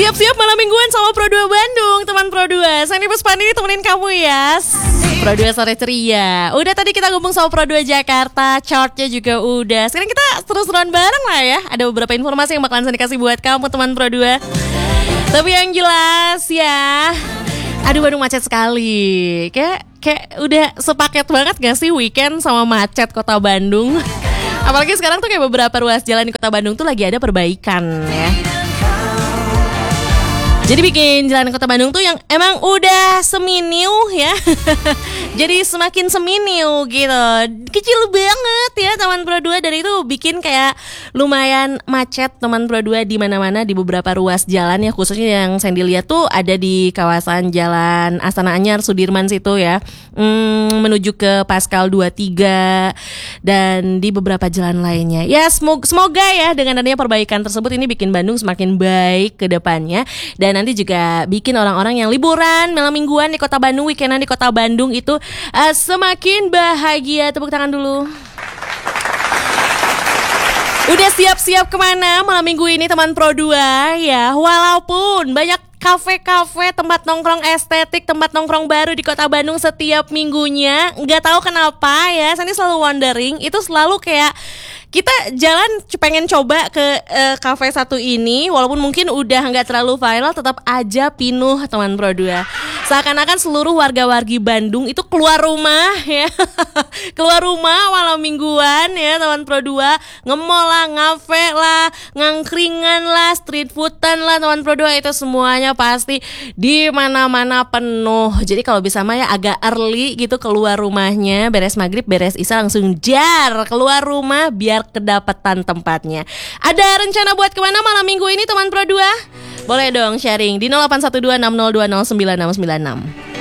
Siap-siap malam mingguan sama Pro 2 Bandung, teman Pro 2. Saya Puspani temenin kamu ya. Pro 2 sore ceria. Udah tadi kita gabung sama Pro 2 Jakarta, chartnya juga udah. Sekarang kita terus-terusan bareng lah ya. Ada beberapa informasi yang bakalan saya kasih buat kamu teman Pro 2. Tapi yang jelas ya, aduh Bandung macet sekali. Kayak udah sepaket banget gak sih weekend sama macet kota Bandung. Apalagi sekarang tuh kayak beberapa ruas jalan di kota Bandung tuh lagi ada perbaikan ya. Jadi bikin jalan kota Bandung tuh yang emang udah seminiu ya. Jadi semakin seminiu gitu. Kecil banget ya teman Pro 2, dan itu bikin kayak lumayan macet teman Pro 2 di mana-mana di beberapa ruas jalan ya, khususnya yang saya dilihat tuh ada di kawasan Jalan Astana Anyar Sudirman situ ya. Menuju ke Pascal 23 dan di beberapa jalan lainnya. Ya semoga ya dengan adanya perbaikan tersebut ini bikin Bandung semakin baik ke depannya, dan nanti juga bikin orang-orang yang liburan malam mingguan di kota Bandung, weekendan di kota Bandung itu semakin bahagia. Tepuk tangan dulu. Udah siap-siap kemana malam minggu ini teman Pro 2 ya? Walaupun banyak kafe-kafe, tempat nongkrong estetik, tempat nongkrong baru di kota Bandung setiap minggunya, nggak tahu kenapa ya, saya selalu wondering, itu selalu kayak kita jalan pengen coba ke kafe satu ini, walaupun mungkin udah nggak terlalu viral, tetap aja penuh teman Pro 2. Seakan-akan seluruh warga-wargi Bandung itu keluar rumah ya. Keluar rumah malam mingguan ya teman Pro 2, nge-mall lah, ngafe lah, ngangkringan lah, street foodan lah teman Pro 2, itu semuanya pasti di mana-mana penuh. Jadi kalau bisa mah ya agak early gitu keluar rumahnya, beres maghrib, beres isya langsung jar keluar rumah biar kedapatan tempatnya. Ada rencana buat kemana malam minggu ini teman Pro 2? Boleh dong sharing di 081260209696.